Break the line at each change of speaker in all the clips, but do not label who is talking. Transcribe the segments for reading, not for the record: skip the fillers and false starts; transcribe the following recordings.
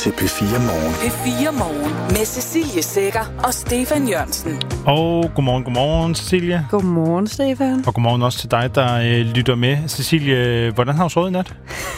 til P4 Morgen.
P4 Morgen med Cecilie Sækker og Stefan Jørgensen.
Og godmorgen, Cecilie.
Godmorgen, Stefan.
Og godmorgen også til dig, der lytter med. Cecilie, hvordan har du sovet i nat?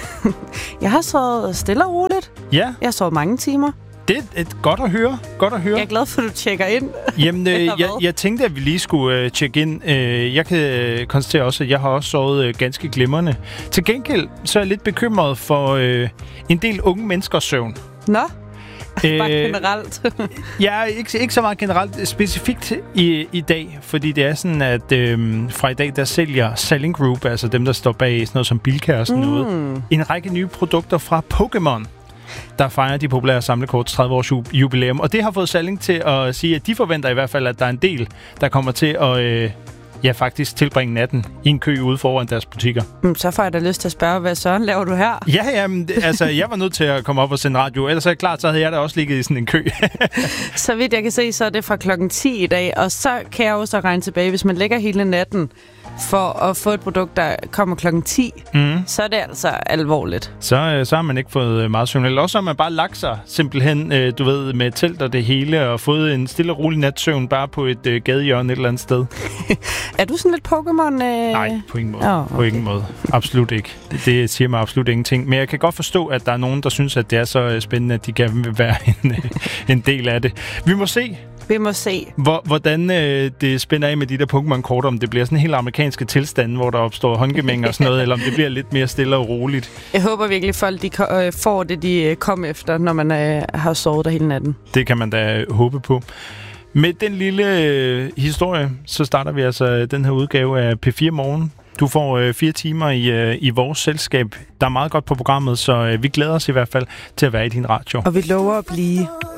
Jeg har sovet stille og roligt.
Ja.
Jeg har sovet mange timer.
Det er godt at høre.
Jeg er glad for, at du tjekker ind.
Jamen, jeg tænkte, at vi lige skulle tjekke ind. Jeg kan konstatere også, at jeg har også sovet ganske glimrende. Til gengæld så er jeg lidt bekymret for en del unge menneskers søvn.
Nå? Bare generelt.
Ja, ikke så meget generelt. Specifikt i dag, fordi det er sådan, at fra i dag, der sælger Salling Group, altså dem, der står bag sådan noget som Bilka og sådan noget, en række nye produkter fra Pokémon, der fejrer de populære samlekorts 30-års jubilæum. Og det har fået Salling til at sige, at de forventer i hvert fald, at der er en del, der kommer til at faktisk tilbringe natten i en kø ude foran deres butikker.
Så får jeg da lyst til at spørge, hvad Søren laver du her?
Ja, altså jeg var nødt til at komme op og sende radio, ellers er det klart, så havde jeg da også ligget i sådan en kø.
Så vidt jeg kan se, så er det fra klokken 10 i dag, og så kan jeg også regne tilbage, hvis man ligger hele natten for at få et produkt, der kommer klokken 10, så er det altså alvorligt.
Så har man ikke fået meget søvn. Eller også har man bare lagt sig simpelthen, du ved, med telt og det hele, og fået en stille og rolig natsøvn bare på et gadehjørne et eller andet sted.
Er du sådan lidt Pokémon?
Nej, på ingen måde. Okay. På ingen måde. Absolut ikke. Det siger mig absolut ingenting. Men jeg kan godt forstå, at der er nogen, der synes, at det er så spændende, at de gerne vil være en del af det. Vi må se. Hvordan det spænder af med de der Pokémon-kort, om det bliver sådan helt amerikanske tilstande, hvor der opstår håndgemæng og sådan noget, eller om det bliver lidt mere stille og roligt.
Jeg håber virkelig, at folk får det, de kom efter, når man har sovet der hele natten.
Det kan man da håbe på. Med den lille historie, så starter vi altså den her udgave af P4 Morgen. Du får 4 timer i vores selskab. Der er meget godt på programmet, så vi glæder os i hvert fald til at være i din radio.
Og vi lover at blive.